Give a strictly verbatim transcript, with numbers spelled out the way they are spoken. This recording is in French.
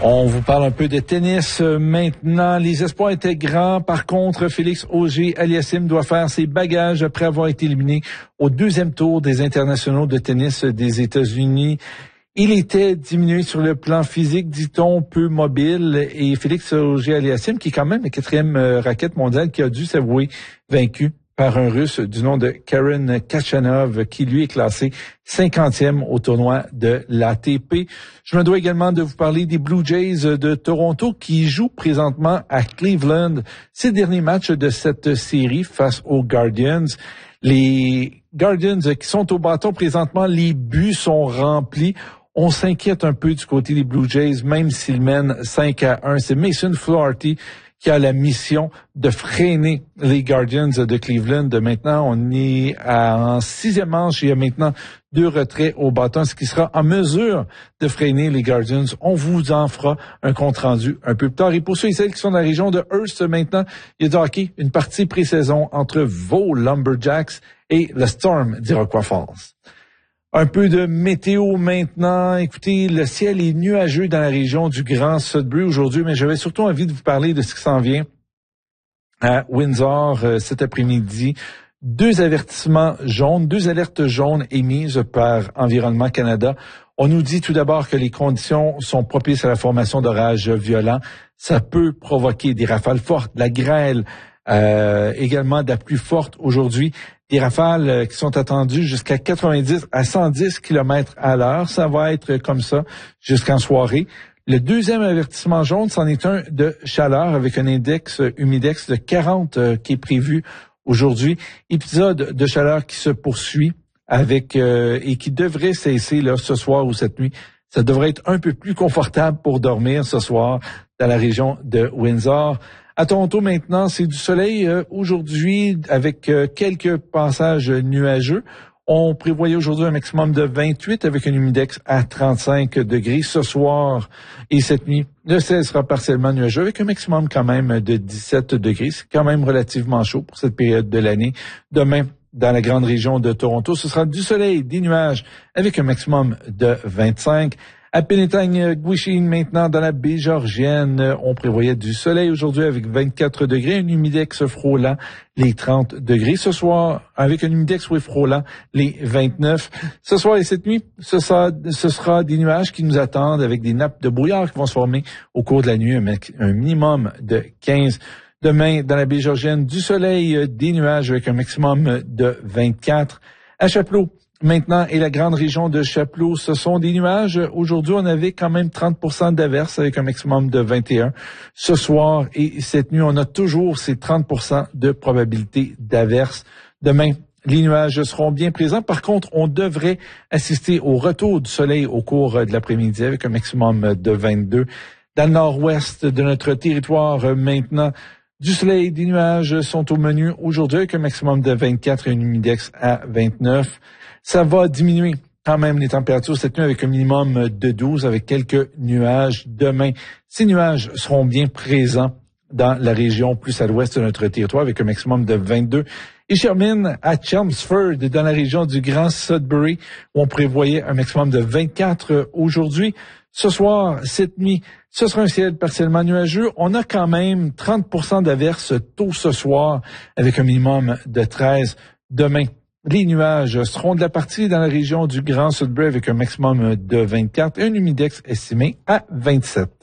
On vous parle un peu de tennis euh, maintenant. Les espoirs étaient grands. Par contre, Félix Auger-Aliassime doit faire ses bagages après avoir été éliminé au deuxième tour des internationaux de tennis des États-Unis. Il était diminué sur le plan physique, dit-on, peu mobile. Et Félix Auger-Aliassime, qui est quand même la quatrième euh, raquette mondiale, qui a dû s'avouer vaincu par un Russe du nom de Karen Khachanov, qui lui est classé cinquantième au tournoi de l'A T P. Je me dois également de vous parler des Blue Jays de Toronto qui jouent présentement à Cleveland. C'est le dernier match de cette série face aux Guardians. Les Guardians qui sont au bâton présentement, les buts sont remplis. On s'inquiète un peu du côté des Blue Jays, même s'ils mènent cinq à un. C'est Mason Flaherty qui a la mission de freiner les Guardians de Cleveland. Maintenant, on est à, en sixième manche. Il y a maintenant deux retraits au bâton, ce qui sera en mesure de freiner les Guardians. On vous en fera un compte-rendu un peu plus tard. Et pour ceux et celles qui sont dans la région de Hearst maintenant, il y a du hockey, une partie pré-saison entre vos Lumberjacks et le Storm d'Iroquois Falls. Un peu de météo maintenant. Écoutez, le ciel est nuageux dans la région du Grand Sudbury aujourd'hui, mais j'avais surtout envie de vous parler de ce qui s'en vient à Windsor euh, cet après-midi. Deux avertissements jaunes, deux alertes jaunes émises par Environnement Canada. On nous dit tout d'abord que les conditions sont propices à la formation d'orages violents. Ça peut provoquer des rafales fortes, de la grêle, euh, également de la pluie forte aujourd'hui. Des rafales qui sont attendues jusqu'à quatre-vingt-dix à cent dix kilomètres à l'heure. Ça va être comme ça jusqu'en soirée. Le deuxième avertissement jaune, c'en est un de chaleur avec un index humidex de quarante euh, qui est prévu aujourd'hui. Épisode de chaleur qui se poursuit avec euh, et qui devrait cesser là ce soir ou cette nuit. Ça devrait être un peu plus confortable pour dormir ce soir dans la région de Windsor. À Toronto maintenant, c'est du soleil euh, aujourd'hui avec euh, quelques passages nuageux. On prévoyait aujourd'hui un maximum de vingt-huit avec un humidex à trente-cinq degrés. Ce soir et cette nuit, le ciel sera partiellement nuageux avec un maximum quand même de dix-sept degrés. C'est quand même relativement chaud pour cette période de l'année. Demain, dans la grande région de Toronto, ce sera du soleil, des nuages avec un maximum de vingt-cinq. À Penetangue-Gwich'in, maintenant, dans la baie Georgienne, on prévoyait du soleil aujourd'hui avec vingt-quatre degrés, un humidex frôlant les trente degrés. Ce soir, avec un humidex oui, frôlant les vingt-neuf. Ce soir et cette nuit, ce sera, ce sera des nuages qui nous attendent avec des nappes de brouillard qui vont se former au cours de la nuit, un minimum de quinze. Demain, dans la baie Georgienne, du soleil, des nuages avec un maximum de vingt-quatre. À Chapleau, maintenant, et la grande région de Chapleau, ce sont des nuages. Aujourd'hui, on avait quand même trente pour cent d'averses avec un maximum de vingt et un. Ce soir et cette nuit, on a toujours ces trente pour cent de probabilité d'averses. Demain, les nuages seront bien présents. Par contre, on devrait assister au retour du soleil au cours de l'après-midi avec un maximum de vingt-deux. Dans le nord-ouest de notre territoire, maintenant, du soleil, des nuages sont au menu aujourd'hui avec un maximum de vingt-quatre et un humidex à vingt-neuf. Ça va diminuer quand même les températures cette nuit avec un minimum de douze avec quelques nuages demain. Ces nuages seront bien présents dans la région plus à l'ouest de notre territoire avec un maximum de vingt-deux. Et je termine à Chelmsford, dans la région du Grand Sudbury, où on prévoyait un maximum de vingt-quatre aujourd'hui. Ce soir, cette nuit, ce sera un ciel partiellement nuageux. On a quand même trente pour cent d'averses tôt ce soir avec un minimum de treize demain. Les nuages seront de la partie dans la région du Grand Sudbury avec un maximum de vingt-quatre et un humidex estimé à vingt-sept.